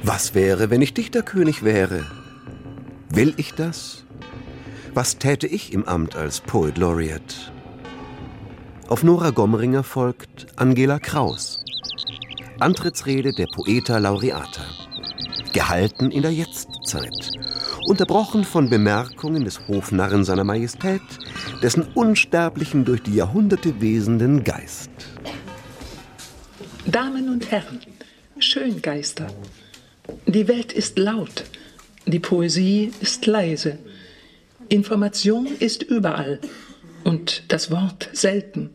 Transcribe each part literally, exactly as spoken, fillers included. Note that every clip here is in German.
Was wäre, wenn ich Dichterkönig wäre? Will ich das? Was täte ich im Amt als Poet Laureate? Auf Nora Gomringer folgt Angela Kraus. Antrittsrede der Poeta Laureata. Gehalten in der Jetztzeit. Unterbrochen von Bemerkungen des Hofnarren seiner Majestät, dessen unsterblichen, durch die Jahrhunderte wesenden Geist. Damen und Herren, Schöngeister. Die Welt ist laut, die Poesie ist leise. Information ist überall und das Wort selten.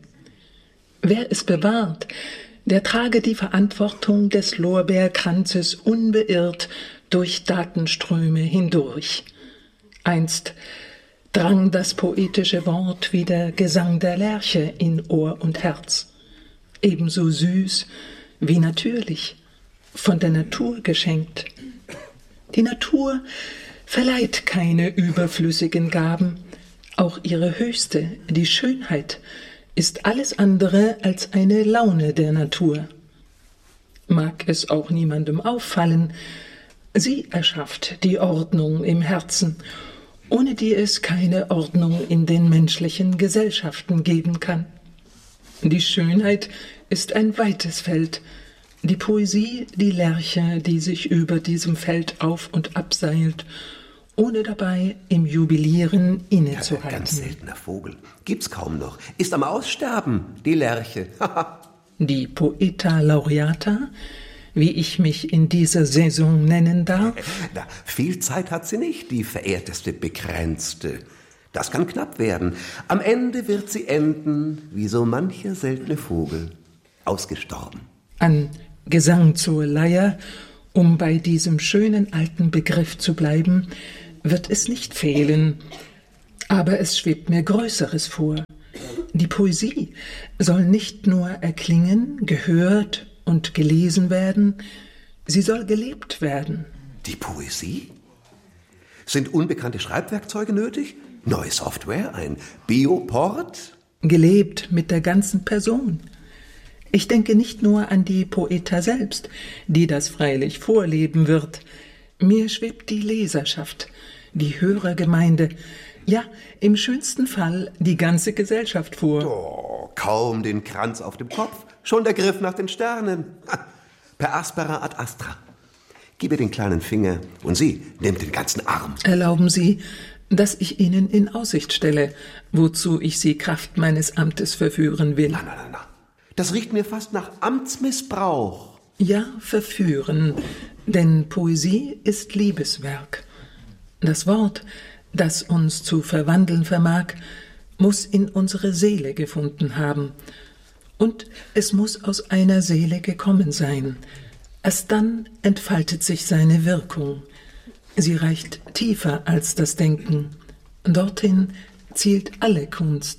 Wer es bewahrt, der trage die Verantwortung des Lorbeerkranzes unbeirrt durch Datenströme hindurch. Einst drang das poetische Wort wie der Gesang der Lerche in Ohr und Herz. Ebenso süß wie natürlich, von der Natur geschenkt. Die Natur verleiht keine überflüssigen Gaben. Auch ihre höchste, die Schönheit, ist alles andere als eine Laune der Natur. Mag es auch niemandem auffallen, sie erschafft die Ordnung im Herzen, ohne die es keine Ordnung in den menschlichen Gesellschaften geben kann. Die Schönheit ist ein weites Feld, die Poesie die Lerche, die sich über diesem Feld auf- und abseilt, ohne dabei im Jubilieren innezuhalten. Ja, ganz seltener Vogel. Gibt's kaum noch. Ist am Aussterben, die Lerche. Die Poeta Laureata, wie ich mich in dieser Saison nennen darf? Na, viel Zeit hat sie nicht, die verehrteste Bekränzte. Das kann knapp werden. Am Ende wird sie enden, wie so mancher seltene Vogel, ausgestorben. An Gesang zur Leier, um bei diesem schönen alten Begriff zu bleiben, wird es nicht fehlen. Aber es schwebt mir Größeres vor. Die Poesie soll nicht nur erklingen, gehört und gelesen werden, sie soll gelebt werden. Die Poesie? Sind unbekannte Schreibwerkzeuge nötig? Neue Software? Ein Bioport? Gelebt mit der ganzen Person. Ich denke nicht nur an die Poeta selbst, die das freilich vorleben wird. Mir schwebt die Leserschaft, die Hörergemeinde, ja, im schönsten Fall die ganze Gesellschaft vor. Oh, kaum den Kranz auf dem Kopf, schon der Griff nach den Sternen. Per aspera ad astra. Gib ihr den kleinen Finger und sie nimmt den ganzen Arm. Erlauben Sie, dass ich Ihnen in Aussicht stelle, wozu ich Sie Kraft meines Amtes verführen will. Nein, nein, nein, nein. Das riecht mir fast nach Amtsmissbrauch. Ja, verführen, denn Poesie ist Liebeswerk. Das Wort, das uns zu verwandeln vermag, muss in unsere Seele gefunden haben. Und es muss aus einer Seele gekommen sein. Erst dann entfaltet sich seine Wirkung. Sie reicht tiefer als das Denken. Dorthin zielt alle Kunst.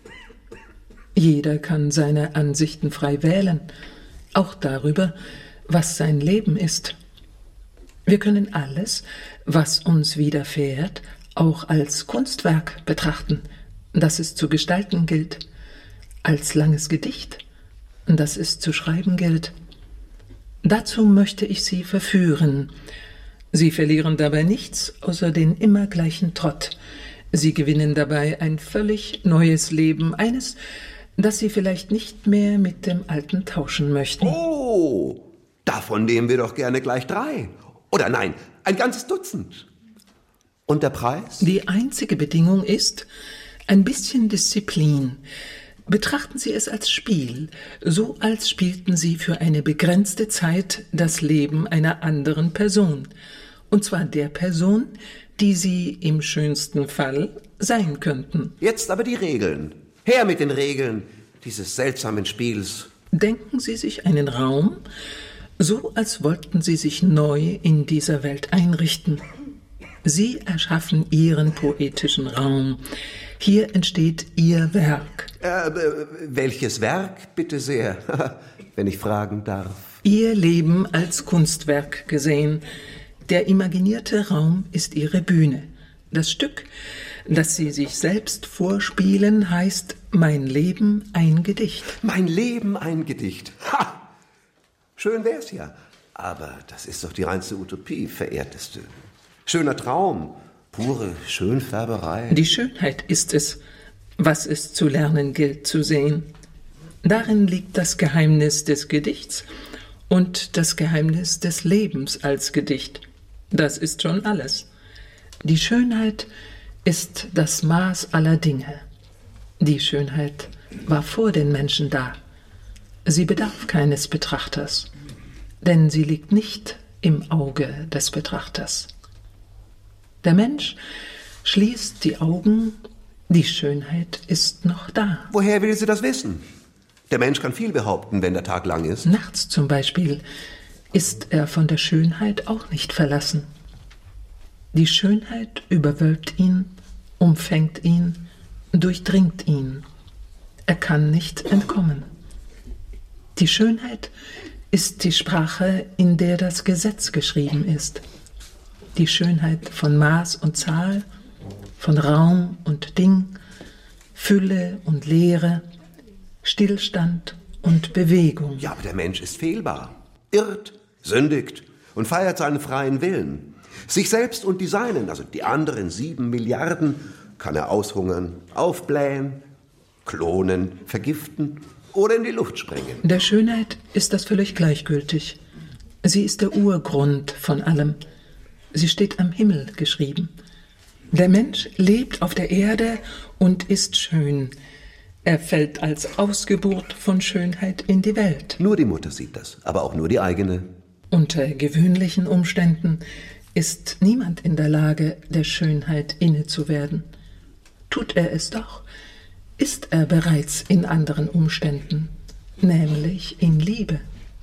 Jeder kann seine Ansichten frei wählen, auch darüber, was sein Leben ist. Wir können alles, was uns widerfährt, auch als Kunstwerk betrachten, das es zu gestalten gilt, als langes Gedicht, das es zu schreiben gilt. Dazu möchte ich Sie verführen. Sie verlieren dabei nichts außer den immer gleichen Trott. Sie gewinnen dabei ein völlig neues Leben, eines, das Sie vielleicht nicht mehr mit dem alten tauschen möchten. Oh, davon nehmen wir doch gerne gleich drei. Oder nein, ein ganzes Dutzend. Und der Preis? Die einzige Bedingung ist ein bisschen Disziplin. Betrachten Sie es als Spiel, so als spielten Sie für eine begrenzte Zeit das Leben einer anderen Person. Und zwar der Person, die Sie im schönsten Fall sein könnten. Jetzt aber die Regeln. Her mit den Regeln dieses seltsamen Spiels. Denken Sie sich einen Raum, so als wollten Sie sich neu in dieser Welt einrichten. Sie erschaffen Ihren poetischen Raum. Hier entsteht Ihr Werk. Äh, welches Werk, bitte sehr, wenn ich fragen darf? Ihr Leben als Kunstwerk gesehen. Der imaginierte Raum ist Ihre Bühne. Das Stück, das Sie sich selbst vorspielen, heißt Mein Leben ein Gedicht. Mein Leben ein Gedicht. Ha! Schön wär's ja. Aber das ist doch die reinste Utopie, verehrteste. Schöner Traum, pure Schönfärberei. Die Schönheit ist es, was es zu lernen gilt zu sehen. Darin liegt das Geheimnis des Gedichts und das Geheimnis des Lebens als Gedicht. Das ist schon alles. Die Schönheit ist das Maß aller Dinge. Die Schönheit war vor den Menschen da. Sie bedarf keines Betrachters, denn sie liegt nicht im Auge des Betrachters. Der Mensch schließt die Augen, die Schönheit ist noch da. Woher will sie das wissen? Der Mensch kann viel behaupten, wenn der Tag lang ist. Nachts zum Beispiel ist er von der Schönheit auch nicht verlassen. Die Schönheit überwölbt ihn, umfängt ihn, durchdringt ihn. Er kann nicht entkommen. Die Schönheit ist die Sprache, in der das Gesetz geschrieben ist. Die Schönheit von Maß und Zahl, von Raum und Ding, Fülle und Leere, Stillstand und Bewegung. Ja, aber der Mensch ist fehlbar, irrt, sündigt und feiert seinen freien Willen. Sich selbst und die Seinen, also die anderen sieben Milliarden, kann er aushungern, aufblähen, klonen, vergiften oder in die Luft sprengen. Der Schönheit ist das völlig gleichgültig. Sie ist der Urgrund von allem. Sie steht am Himmel geschrieben. Der Mensch lebt auf der Erde und ist schön. Er fällt als Ausgeburt von Schönheit in die Welt. Nur die Mutter sieht das, aber auch nur die eigene. Unter gewöhnlichen Umständen ist niemand in der Lage, der Schönheit inne zu werden. Tut er es doch, ist er bereits in anderen Umständen, nämlich in Liebe.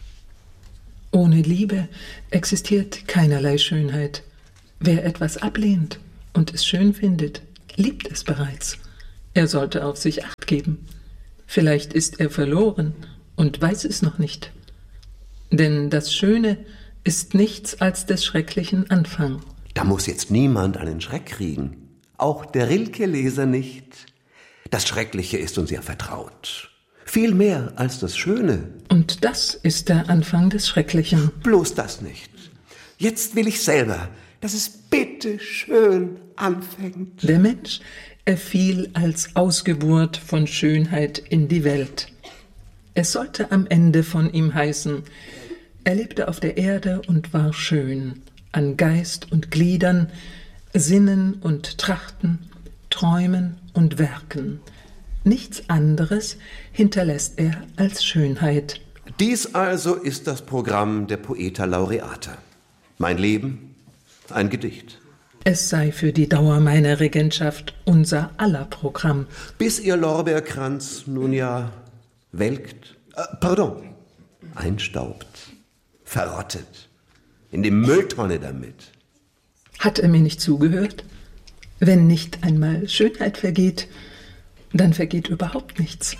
Ohne Liebe existiert keinerlei Schönheit. Wer etwas ablehnt und es schön findet, liebt es bereits. Er sollte auf sich Acht geben. Vielleicht ist er verloren und weiß es noch nicht. Denn das Schöne ist nichts als des Schrecklichen Anfang. Da muss jetzt niemand einen Schreck kriegen. Auch der Rilke-Leser nicht. Das Schreckliche ist uns ja vertraut. Viel mehr als das Schöne. Und das ist der Anfang des Schrecklichen. Bloß das nicht. Jetzt will ich selber, dass es bitte schön anfängt. Der Mensch, er fiel als Ausgeburt von Schönheit in die Welt. Es sollte am Ende von ihm heißen, er lebte auf der Erde und war schön, an Geist und Gliedern, Sinnen und Trachten, Träumen und Werken. Nichts anderes hinterlässt er als Schönheit. Dies also ist das Programm der Poeta Laureata. Mein Leben, ein Gedicht. Es sei für die Dauer meiner Regentschaft unser aller Programm. Bis ihr Lorbeerkranz nun ja welkt, äh, pardon, einstaubt, verrottet, in die Mülltonne damit. Hat er mir nicht zugehört? Wenn nicht einmal Schönheit vergeht, dann vergeht überhaupt nichts.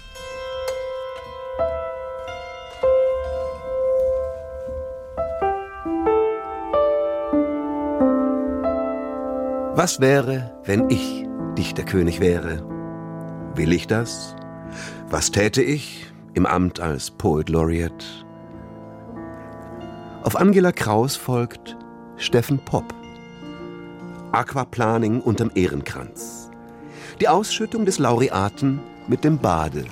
Was wäre, wenn ich Dichterkönig wäre? Will ich das? Was täte ich im Amt als Poet Laureate? Auf Angela Kraus folgt Steffen Popp. Aquaplaning unterm Ehrenkranz. Die Ausschüttung des Laureaten mit dem Bade.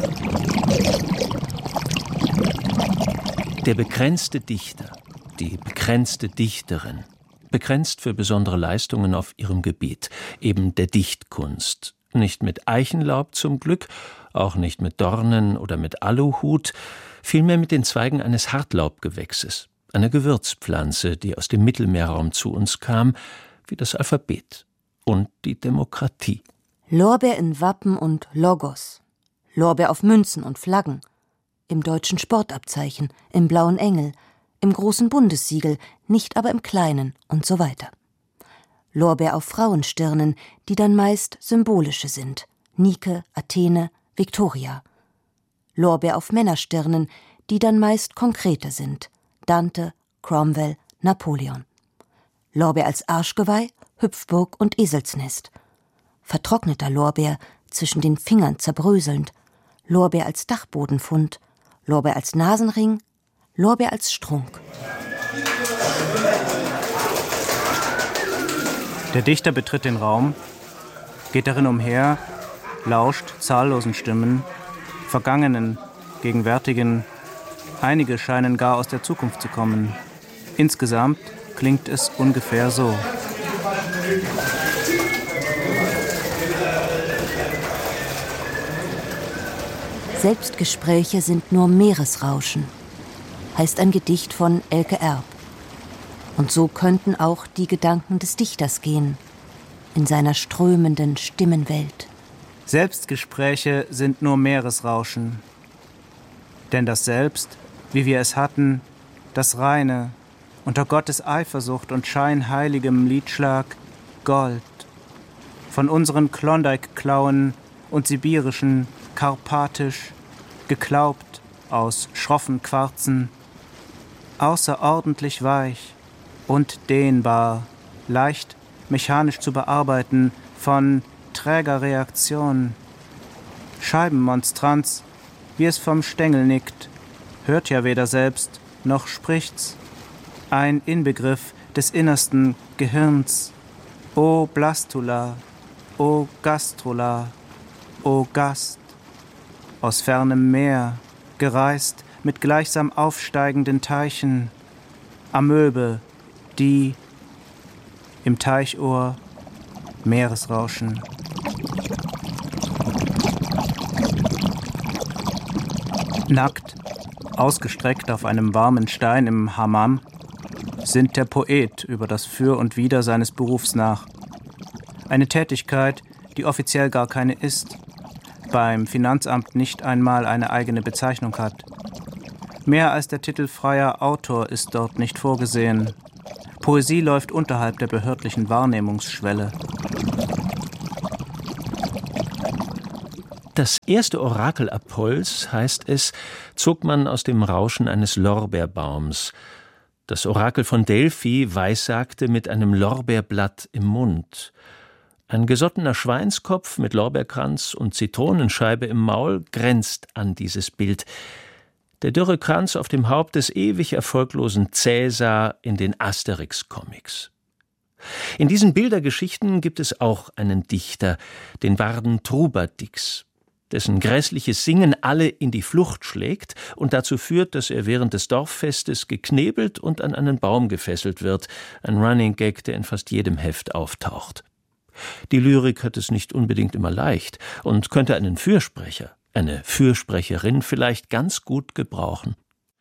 Der bekränzte Dichter, die bekränzte Dichterin, begrenzt für besondere Leistungen auf ihrem Gebiet, eben der Dichtkunst. Nicht mit Eichenlaub zum Glück, auch nicht mit Dornen oder mit Aluhut, vielmehr mit den Zweigen eines Hartlaubgewächses, einer Gewürzpflanze, die aus dem Mittelmeerraum zu uns kam, wie das Alphabet und die Demokratie. Lorbeer in Wappen und Logos, Lorbeer auf Münzen und Flaggen, im deutschen Sportabzeichen, im blauen Engel, im großen Bundessiegel, nicht aber im kleinen und so weiter. Lorbeer auf Frauenstirnen, die dann meist symbolische sind, Nike, Athene, Victoria. Lorbeer auf Männerstirnen, die dann meist konkreter sind, Dante, Cromwell, Napoleon. Lorbeer als Arschgeweih, Hüpfburg und Eselsnest. Vertrockneter Lorbeer, zwischen den Fingern zerbröselnd, Lorbeer als Dachbodenfund, Lorbeer als Nasenring, Lorbeer als Strunk. Der Dichter betritt den Raum, geht darin umher, lauscht zahllosen Stimmen, vergangenen, gegenwärtigen. Einige scheinen gar aus der Zukunft zu kommen. Insgesamt klingt es ungefähr so. Selbstgespräche sind nur Meeresrauschen, heißt ein Gedicht von Elke Erb. Und so könnten auch die Gedanken des Dichters gehen, in seiner strömenden Stimmenwelt. Selbstgespräche sind nur Meeresrauschen. Denn das Selbst, wie wir es hatten, das Reine, unter Gottes Eifersucht und scheinheiligem Liedschlag, Gold, von unseren Klondike-Klauen und sibirischen, karpatisch, geklaubt aus schroffen Quarzen, außerordentlich weich und dehnbar, leicht mechanisch zu bearbeiten, von träger Reaktion. Scheibenmonstranz, wie es vom Stängel nickt, hört ja weder selbst noch spricht's. Ein Inbegriff des innersten Gehirns. O Blastula, o Gastrula, o Gast. Aus fernem Meer, gereist mit gleichsam aufsteigenden Teichen. Amöbe, die im Teichohr Meeresrauschen. Nackt, ausgestreckt auf einem warmen Stein im Hammam, sinnt der Poet über das Für und Wider seines Berufs nach. Eine Tätigkeit, die offiziell gar keine ist, beim Finanzamt nicht einmal eine eigene Bezeichnung hat. Mehr als der Titel freier Autor ist dort nicht vorgesehen. Poesie läuft unterhalb der behördlichen Wahrnehmungsschwelle. Das erste Orakel Apolls, heißt es, zog man aus dem Rauschen eines Lorbeerbaums. Das Orakel von Delphi weissagte mit einem Lorbeerblatt im Mund. Ein gesottener Schweinskopf mit Lorbeerkranz und Zitronenscheibe im Maul grenzt an dieses Bild. Der dürre Kranz auf dem Haupt des ewig erfolglosen Cäsar in den Asterix-Comics. In diesen Bildergeschichten gibt es auch einen Dichter, den Barden Trubadix, dessen grässliches Singen alle in die Flucht schlägt und dazu führt, dass er während des Dorffestes geknebelt und an einen Baum gefesselt wird, ein Running Gag, der in fast jedem Heft auftaucht. Die Lyrik hat es nicht unbedingt immer leicht und könnte einen Fürsprecher, eine Fürsprecherin vielleicht ganz gut gebrauchen.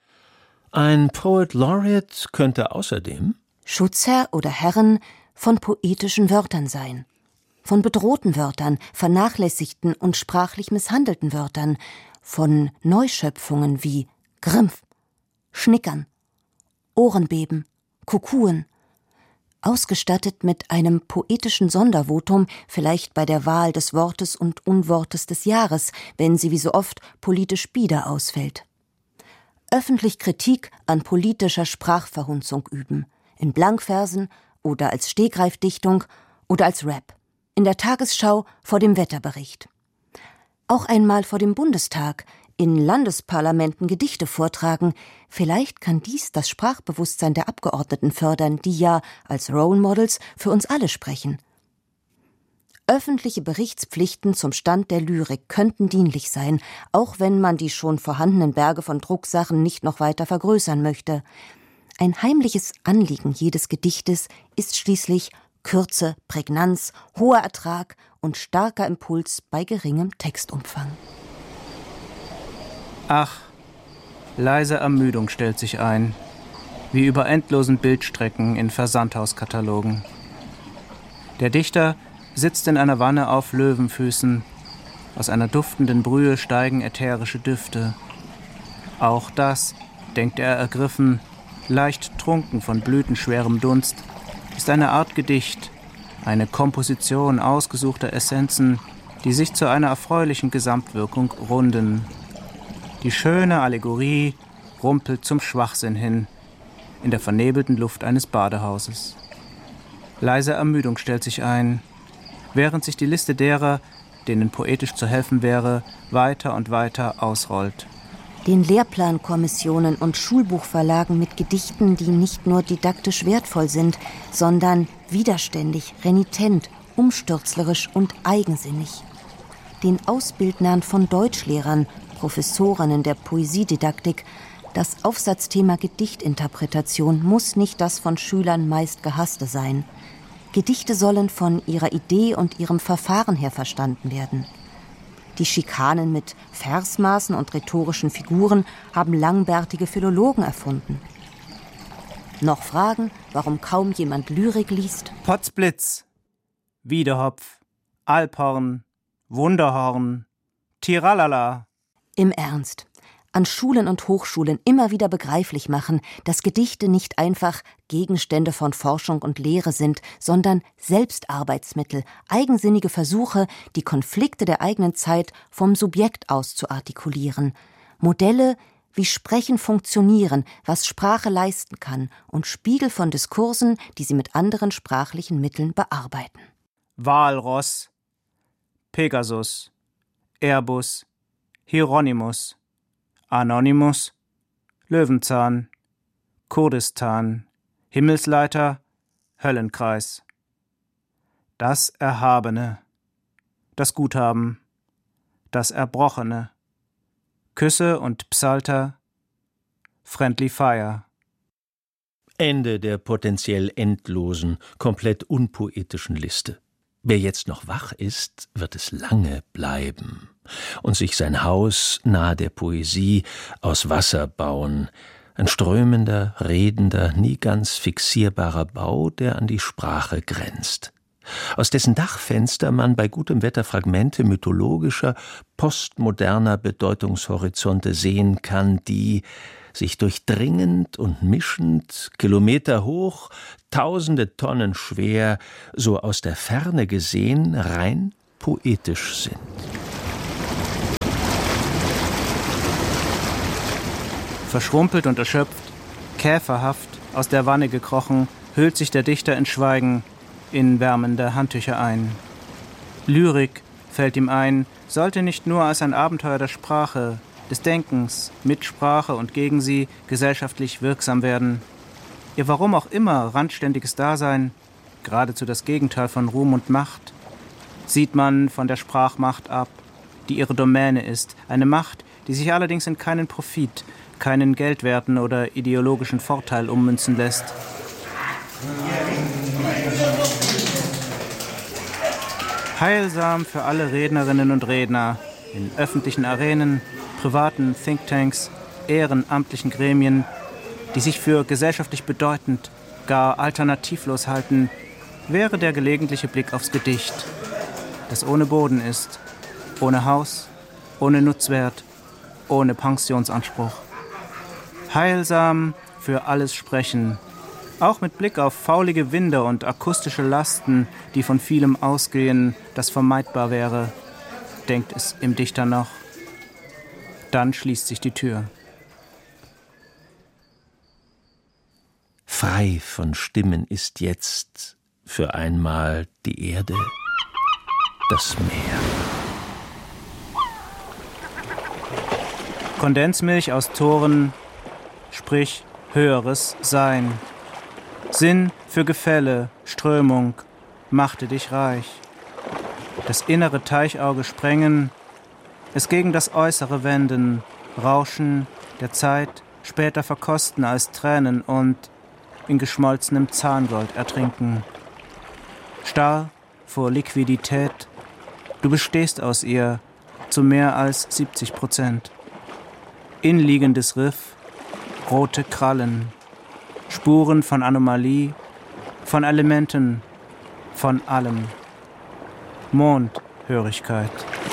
Ein Poet Laureate könnte außerdem Schutzherr oder Herrin von poetischen Wörtern sein. Von bedrohten Wörtern, vernachlässigten und sprachlich misshandelten Wörtern, von Neuschöpfungen wie Grimpf, Schnickern, Ohrenbeben, Kukuen, ausgestattet mit einem poetischen Sondervotum, vielleicht bei der Wahl des Wortes und Unwortes des Jahres, wenn sie wie so oft politisch bieder ausfällt. Öffentlich Kritik an politischer Sprachverhunzung üben, in Blankversen oder als Stegreifdichtung oder als Rap. In der Tagesschau vor dem Wetterbericht. Auch einmal vor dem Bundestag, in Landesparlamenten Gedichte vortragen. Vielleicht kann dies das Sprachbewusstsein der Abgeordneten fördern, die ja als Role Models für uns alle sprechen. Öffentliche Berichtspflichten zum Stand der Lyrik könnten dienlich sein, auch wenn man die schon vorhandenen Berge von Drucksachen nicht noch weiter vergrößern möchte. Ein heimliches Anliegen jedes Gedichtes ist schließlich Kürze, Prägnanz, hoher Ertrag und starker Impuls bei geringem Textumfang. Ach, leise Ermüdung stellt sich ein, wie über endlosen Bildstrecken in Versandhauskatalogen. Der Dichter sitzt in einer Wanne auf Löwenfüßen. Aus einer duftenden Brühe steigen ätherische Düfte. Auch das, denkt er ergriffen, leicht trunken von blütenschwerem Dunst, ist eine Art Gedicht, eine Komposition ausgesuchter Essenzen, die sich zu einer erfreulichen Gesamtwirkung runden. Die schöne Allegorie rumpelt zum Schwachsinn hin, in der vernebelten Luft eines Badehauses. Leise Ermüdung stellt sich ein, während sich die Liste derer, denen poetisch zu helfen wäre, weiter und weiter ausrollt. den Lehrplankommissionen und Schulbuchverlagen mit Gedichten, die nicht nur didaktisch wertvoll sind, sondern widerständig, renitent, umstürzlerisch und eigensinnig. Den Ausbildnern von Deutschlehrern, Professorinnen der Poesiedidaktik, das Aufsatzthema Gedichtinterpretation muss nicht das von Schülern meist gehasste sein. Gedichte sollen von ihrer Idee und ihrem Verfahren her verstanden werden. Die Schikanen mit Versmaßen und rhetorischen Figuren haben langbärtige Philologen erfunden. Noch Fragen, warum kaum jemand Lyrik liest? Potzblitz, Wiedehopf, Alphorn, Wunderhorn, Tiralala. Im Ernst. An Schulen und Hochschulen immer wieder begreiflich machen, dass Gedichte nicht einfach Gegenstände von Forschung und Lehre sind, sondern Selbstarbeitsmittel, eigensinnige Versuche, die Konflikte der eigenen Zeit vom Subjekt aus zu artikulieren. Modelle, wie Sprechen funktionieren, was Sprache leisten kann und Spiegel von Diskursen, die sie mit anderen sprachlichen Mitteln bearbeiten. Walross, Pegasus, Airbus, Hieronymus, Anonymous, Löwenzahn, Kurdistan, Himmelsleiter, Höllenkreis. Das Erhabene, das Guthaben, das Erbrochene, Küsse und Psalter, Friendly Fire. Ende der potenziell endlosen, komplett unpoetischen Liste. Wer jetzt noch wach ist, wird es lange bleiben und sich sein Haus nahe der Poesie aus Wasser bauen, ein strömender, redender, nie ganz fixierbarer Bau, der an die Sprache grenzt, aus dessen Dachfenster man bei gutem Wetter Fragmente mythologischer, postmoderner Bedeutungshorizonte sehen kann, die sich durchdringend und mischend, Kilometer hoch, tausende Tonnen schwer, so aus der Ferne gesehen, rein poetisch sind. Verschrumpelt und erschöpft, käferhaft, aus der Wanne gekrochen, hüllt sich der Dichter in Schweigen, in wärmende Handtücher ein. Lyrik, fällt ihm ein, sollte nicht nur als ein Abenteuer der Sprache, des Denkens, mit Sprache und gegen sie gesellschaftlich wirksam werden. Ihr warum auch immer randständiges Dasein, geradezu das Gegenteil von Ruhm und Macht, sieht man von der Sprachmacht ab, die ihre Domäne ist, eine Macht, die sich allerdings in keinen Profit, keinen geldwerten oder ideologischen Vorteil ummünzen lässt. Heilsam für alle Rednerinnen und Redner in öffentlichen Arenen, privaten Thinktanks, ehrenamtlichen Gremien, die sich für gesellschaftlich bedeutend, gar alternativlos halten, wäre der gelegentliche Blick aufs Gedicht, das ohne Boden ist, ohne Haus, ohne Nutzwert, ohne Pensionsanspruch. Heilsam für alles Sprechen, auch mit Blick auf faulige Winde und akustische Lasten, die von vielem ausgehen, das vermeidbar wäre, denkt es im Dichter noch. Dann schließt sich die Tür. Frei von Stimmen ist jetzt für einmal die Erde, das Meer. Kondensmilch aus Toren, sprich höheres Sein. Sinn für Gefälle, Strömung, machte dich reich. Das innere Teichauge sprengen, es gegen das Äußere wenden, Rauschen der Zeit später verkosten als Tränen und in geschmolzenem Zahngold ertrinken. Starr vor Liquidität, du bestehst aus ihr zu mehr als siebzig Prozent. Inliegendes Riff, rote Krallen, Spuren von Anomalie, von Elementen, von allem. Mondhörigkeit.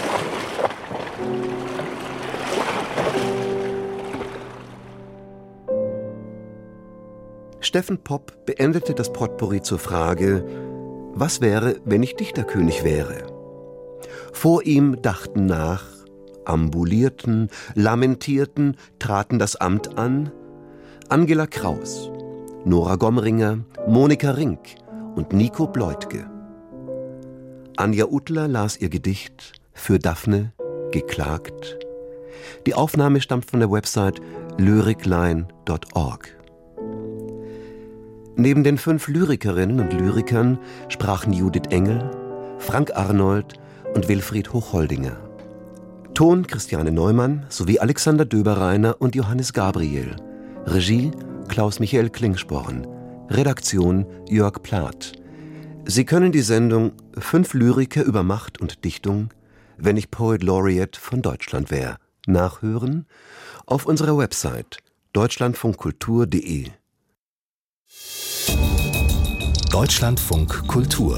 Steffen Popp beendete das Potpourri zur Frage: Was wäre, wenn ich Dichterkönig wäre? Vor ihm dachten nach, ambulierten, lamentierten, traten das Amt an Angela Kraus, Nora Gomringer, Monika Rink und Nico Bleutke. Anja Uttler las ihr Gedicht Für Daphne, geklagt. Die Aufnahme stammt von der Website lyricline punkt org. Neben den fünf Lyrikerinnen und Lyrikern sprachen Judith Engel, Frank Arnold und Wilfried Hochholdinger. Ton Christiane Neumann sowie Alexander Döberreiner und Johannes Gabriel. Regie Klaus-Michael Klingsporn. Redaktion Jörg Plath. Sie können die Sendung Fünf Lyriker über Macht und Dichtung, wenn ich Poet Laureate von Deutschland wär, nachhören auf unserer Website deutschlandfunkkultur punkt de. Deutschlandfunk Kultur.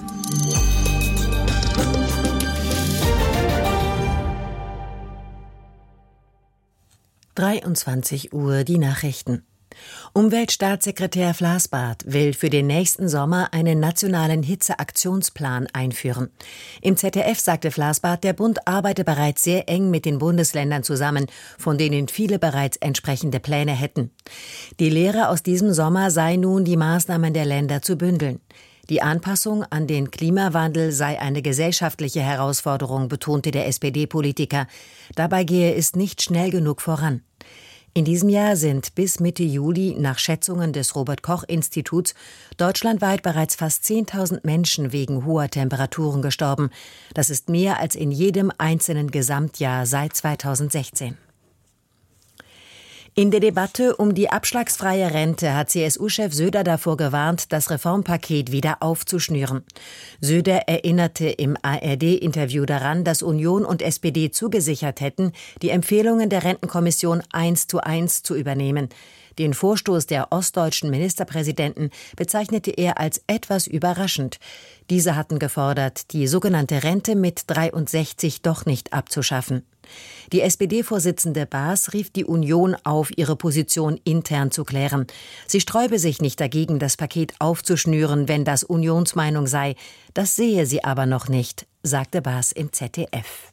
dreiundzwanzig Uhr die Nachrichten. Umweltstaatssekretär Flasbarth will für den nächsten Sommer einen nationalen Hitzeaktionsplan einführen. Im Z D F sagte Flasbarth, der Bund arbeite bereits sehr eng mit den Bundesländern zusammen, von denen viele bereits entsprechende Pläne hätten. Die Lehre aus diesem Sommer sei nun, die Maßnahmen der Länder zu bündeln. Die Anpassung an den Klimawandel sei eine gesellschaftliche Herausforderung, betonte der S P D-Politiker. Dabei gehe es nicht schnell genug voran. In diesem Jahr sind bis Mitte Juli nach Schätzungen des Robert-Koch-Instituts deutschlandweit bereits fast zehntausend Menschen wegen hoher Temperaturen gestorben. Das ist mehr als in jedem einzelnen Gesamtjahr seit zweitausendsechzehn. In der Debatte um die abschlagsfreie Rente hat C S U-Chef Söder davor gewarnt, das Reformpaket wieder aufzuschnüren. Söder erinnerte im A R D-Interview daran, dass Union und S P D zugesichert hätten, die Empfehlungen der Rentenkommission eins zu eins zu übernehmen. Den Vorstoß der ostdeutschen Ministerpräsidenten bezeichnete er als etwas überraschend. Diese hatten gefordert, die sogenannte Rente mit dreiundsechzig doch nicht abzuschaffen. Die S P D-Vorsitzende Baas rief die Union auf, ihre Position intern zu klären. Sie sträube sich nicht dagegen, das Paket aufzuschnüren, wenn das Unionsmeinung sei. Das sehe sie aber noch nicht, sagte Baas im Z D F.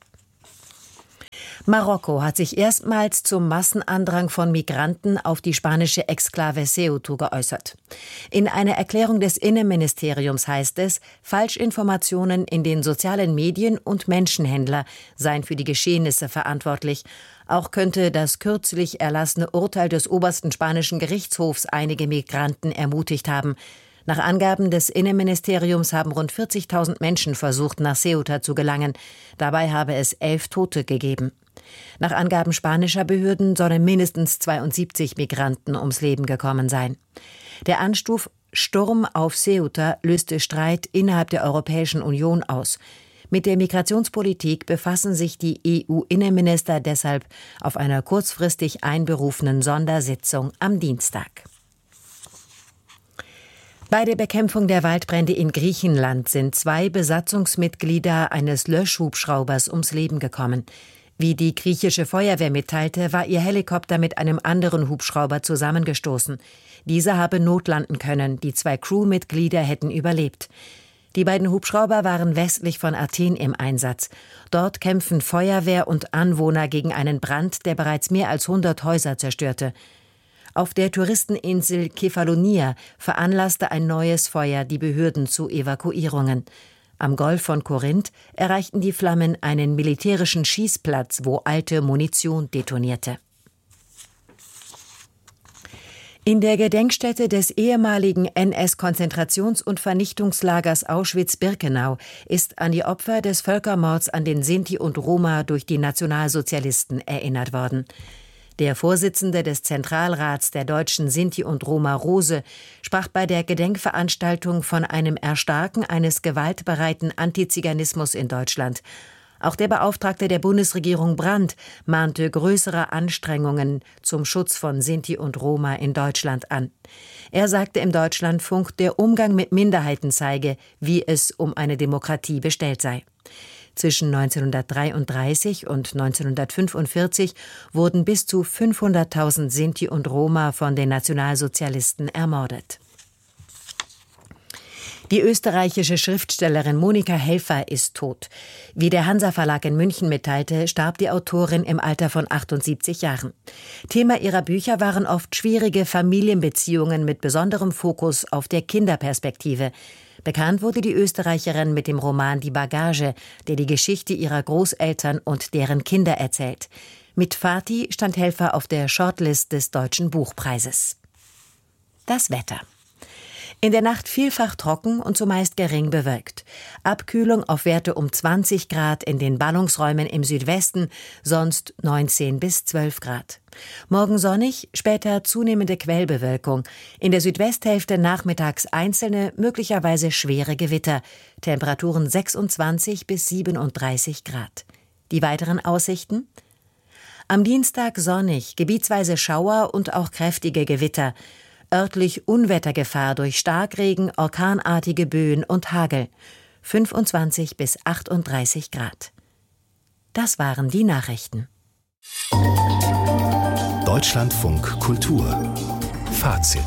Marokko hat sich erstmals zum Massenandrang von Migranten auf die spanische Exklave Ceuta geäußert. In einer Erklärung des Innenministeriums heißt es, Falschinformationen in den sozialen Medien und Menschenhändler seien für die Geschehnisse verantwortlich. Auch könnte das kürzlich erlassene Urteil des obersten spanischen Gerichtshofs einige Migranten ermutigt haben. Nach Angaben des Innenministeriums haben rund vierzigtausend Menschen versucht, nach Ceuta zu gelangen. Dabei habe es elf Tote gegeben. Nach Angaben spanischer Behörden sollen mindestens zweiundsiebzig Migranten ums Leben gekommen sein. Der Anruf Sturm auf Ceuta löste Streit innerhalb der Europäischen Union aus. Mit der Migrationspolitik befassen sich die E U-Innenminister deshalb auf einer kurzfristig einberufenen Sondersitzung am Dienstag. Bei der Bekämpfung der Waldbrände in Griechenland sind zwei Besatzungsmitglieder eines Löschhubschraubers ums Leben gekommen. Wie die griechische Feuerwehr mitteilte, war ihr Helikopter mit einem anderen Hubschrauber zusammengestoßen. Dieser habe notlanden können, die zwei Crewmitglieder hätten überlebt. Die beiden Hubschrauber waren westlich von Athen im Einsatz. Dort kämpfen Feuerwehr und Anwohner gegen einen Brand, der bereits mehr als hundert Häuser zerstörte. Auf der Touristeninsel Kefalonia veranlasste ein neues Feuer die Behörden zu Evakuierungen. Am Golf von Korinth erreichten die Flammen einen militärischen Schießplatz, wo alte Munition detonierte. In der Gedenkstätte des ehemaligen N S-Konzentrations- und Vernichtungslagers Auschwitz-Birkenau ist an die Opfer des Völkermords an den Sinti und Roma durch die Nationalsozialisten erinnert worden. Der Vorsitzende des Zentralrats der deutschen Sinti und Roma, Rose, sprach bei der Gedenkveranstaltung von einem Erstarken eines gewaltbereiten Antiziganismus in Deutschland. Auch der Beauftragte der Bundesregierung Brandt mahnte größere Anstrengungen zum Schutz von Sinti und Roma in Deutschland an. Er sagte im Deutschlandfunk, der Umgang mit Minderheiten zeige, wie es um eine Demokratie bestellt sei. Zwischen neunzehnhundertdreiunddreißig und neunzehnhundertfünfundvierzig wurden bis zu fünfhunderttausend Sinti und Roma von den Nationalsozialisten ermordet. Die österreichische Schriftstellerin Monika Helfer ist tot. Wie der Hansa Verlag in München mitteilte, starb die Autorin im Alter von achtundsiebzig Jahren. Thema ihrer Bücher waren oft schwierige Familienbeziehungen mit besonderem Fokus auf der Kinderperspektive. Bekannt wurde die Österreicherin mit dem Roman Die Bagage, der die Geschichte ihrer Großeltern und deren Kinder erzählt. Mit Fatih stand Helfer auf der Shortlist des Deutschen Buchpreises. Das Wetter. In der Nacht vielfach trocken und zumeist gering bewölkt. Abkühlung auf Werte um zwanzig Grad in den Ballungsräumen im Südwesten, sonst neunzehn bis zwölf Grad. Morgen sonnig, später zunehmende Quellbewölkung. In der Südwesthälfte nachmittags einzelne, möglicherweise schwere Gewitter. Temperaturen sechsundzwanzig bis siebenunddreißig Grad. Die weiteren Aussichten? Am Dienstag sonnig, gebietsweise Schauer und auch kräftige Gewitter. Örtlich Unwettergefahr durch Starkregen, orkanartige Böen und Hagel. fünfundzwanzig bis achtunddreißig Grad. Das waren die Nachrichten. Deutschlandfunk Kultur. Fazit.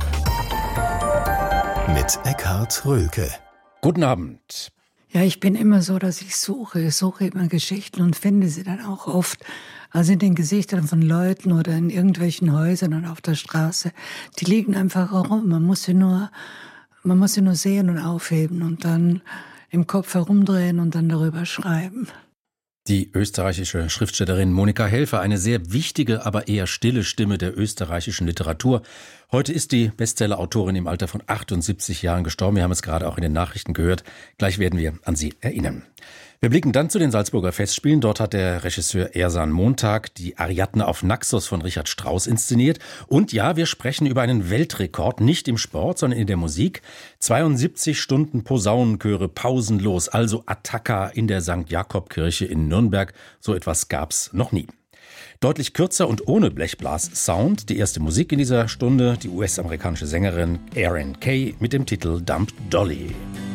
Mit Eckhard Rölke. Guten Abend. Ja, ich bin immer so, dass ich suche, suche immer Geschichten und finde sie dann auch oft. Also in den Gesichtern von Leuten oder in irgendwelchen Häusern und auf der Straße. Die liegen einfach herum. Man muss sie nur, man muss sie nur sehen und aufheben und dann im Kopf herumdrehen und dann darüber schreiben. Die österreichische Schriftstellerin Monika Helfer, eine sehr wichtige, aber eher stille Stimme der österreichischen Literatur. Heute ist die Bestseller-Autorin im Alter von achtundsiebzig Jahren gestorben. Wir haben es gerade auch in den Nachrichten gehört. Gleich werden wir an sie erinnern. Wir blicken dann zu den Salzburger Festspielen. Dort hat der Regisseur Ersan Montag die Ariadne auf Naxos von Richard Strauss inszeniert. Und ja, wir sprechen über einen Weltrekord, nicht im Sport, sondern in der Musik. zweiundsiebzig Stunden Posaunenchöre pausenlos, also Attacca in der Sankt Jakob-Kirche in Nürnberg. So etwas gab's noch nie. Deutlich kürzer und ohne Blechblas-Sound. Die erste Musik in dieser Stunde, die U S-amerikanische Sängerin Erin Kay mit dem Titel Dump Dolly.